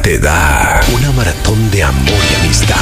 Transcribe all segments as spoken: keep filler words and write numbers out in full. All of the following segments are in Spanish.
te da una maratón de amor y amistad.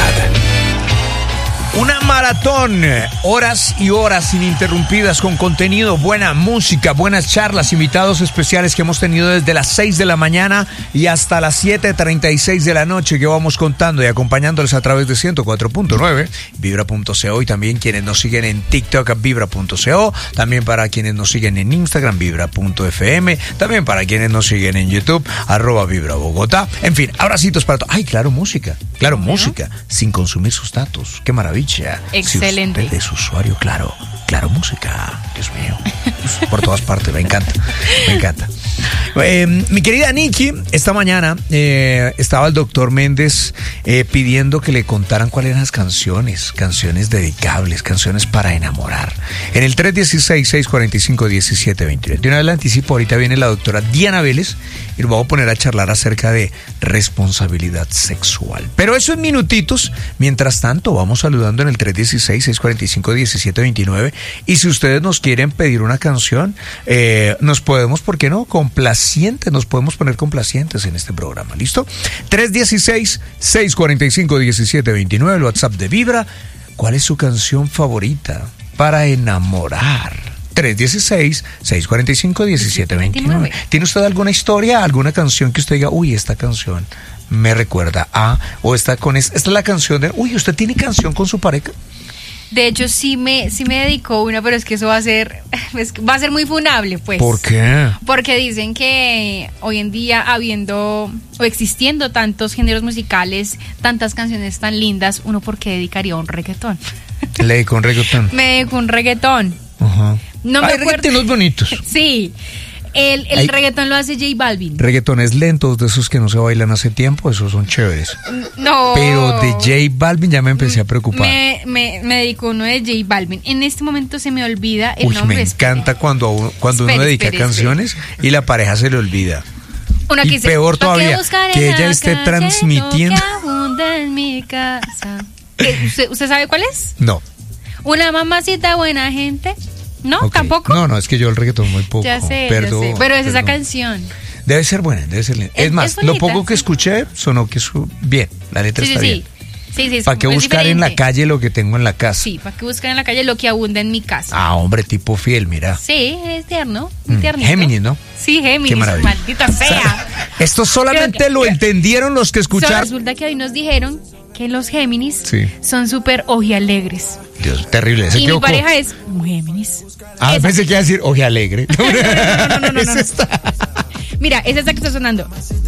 Una maratón, horas y horas ininterrumpidas con contenido, buena música, buenas charlas, invitados especiales que hemos tenido desde las seis de la mañana y hasta las siete treinta y seis de la noche, que vamos contando y acompañándoles a través de ciento cuatro punto nueve, vibra punto co, y también quienes nos siguen en TikTok, vibra punto co, también para quienes nos siguen en Instagram, vibra punto f m, también para quienes nos siguen en YouTube, arroba Vibra Bogotá. En fin, abracitos para todos. Ay, claro, música, claro, ¿no? Música, sin consumir sus datos. Qué maravilla. Excelente. Si usted es usuario, claro, claro, música. Dios mío, por todas partes, me encanta, me encanta. Eh, mi querida Nikki, esta mañana eh, estaba el doctor Méndez eh, pidiendo que le contaran cuáles eran las canciones, canciones dedicables, canciones para enamorar. En el tres uno seis, seis cuatro cinco, uno siete dos nueve. De una vez le anticipo, ahorita viene la doctora Diana Vélez y nos vamos a poner a charlar acerca de responsabilidad sexual. Pero eso en minutitos. Mientras tanto, vamos saludando en el tres uno seis, seis cuatro cinco, uno siete dos nueve. Y si ustedes nos quieren pedir una canción, eh, nos podemos, ¿por qué no? Complacientes, nos podemos poner complacientes en este programa, ¿listo? tres uno seis, seis cuatro cinco, uno siete dos nueve, el WhatsApp de Vibra. ¿Cuál es su canción favorita para enamorar? tres uno seis, seis cuatro cinco, uno siete dos nueve. ¿Tiene usted alguna historia, alguna canción que usted diga, uy, esta canción me recuerda a, o esta con esta, esta es la canción de, uy, ¿usted tiene canción con su pareja? De hecho, sí me, sí me dedicó una, pero es que eso va a ser, es, va a ser muy funable, pues. ¿Por qué? Porque dicen que hoy en día, habiendo o existiendo tantos géneros musicales, tantas canciones tan lindas, uno por qué dedicaría un reggaetón. Le dedicó un reggaetón. Me dedicó un reggaetón. Ajá. No me Hay acuerdo. reggaetones bonitos. Sí. El, el Hay reggaetón lo hace J Balvin. Reggaetones lentos, de esos que no se bailan hace tiempo, esos son chéveres. No. Pero de J Balvin ya me empecé a preocupar. Me, me, me dedico uno de J Balvin. En este momento se me olvida el Uy, nombre. me encanta espere. cuando, uno, cuando espere, uno dedica espere, canciones espere. y la pareja se le olvida. Una y que peor dice, todavía, que ella esté transmitiendo. Que en mi casa. ¿Usted, ¿Usted sabe cuál es? No. Una mamacita buena gente. ¿No? Okay. ¿Tampoco? No, no, es que yo el reggaetón muy poco. Ya sé, perdón, ya sé. Pero es perdón. esa canción. Debe ser buena, debe ser linda. Es, Es- más, es bonita, lo poco que sí. escuché sonó que es bien. La letra Sí, sí, está sí. bien. Sí, sí, es ¿Para qué como- es buscar en la diferente. calle lo que tengo en la casa? Sí, para que buscar en la calle lo que abunda en mi casa. Ah, hombre, tipo fiel, mira. Sí, es tierno, muy Mm, tiernito. Géminis, ¿no? Sí, Géminis, Qué maravilla. maldita sea. Esto solamente Creo que- lo entendieron los que So, escucharon. resulta que hoy nos dijeron que los Géminis Sí. son súper ojialegres. Dios, terrible. Se Y mi equivocó. pareja es muy Géminis. Ah, Esa. pensé que iba a decir oje alegre. No, no, no, no, no, Eso no. está. Mira, esa es la que está sonando.